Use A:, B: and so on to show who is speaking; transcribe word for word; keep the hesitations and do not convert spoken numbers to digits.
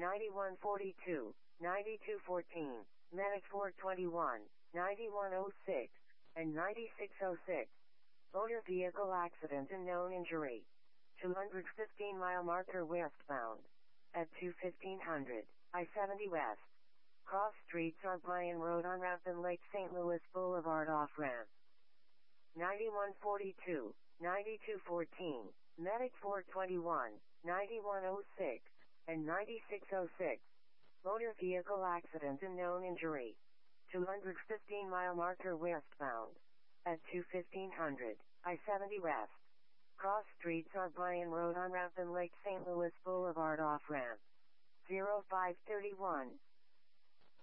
A: ninety-one forty-two, ninety-two fourteen, Medic four twenty-one, ninety-one oh six, and ninety-six oh six. Motor vehicle accident and known injury. two hundred fifteen mile marker westbound. At two fifteen hundred, I seventy west. Cross streets are Bryan Road on ramp and Lake Saint Louis Boulevard off ramp. ninety-one forty-two, ninety-two fourteen, Medic four twenty-one, ninety-one oh six, and ninety-six oh six. Motor vehicle accident and known injury. two hundred fifteen mile marker westbound. At two fifteen hundred, I seventy west. Cross streets are Bryan Road on ramp and Lake Saint Louis Boulevard off ramp. zero five thirty-one,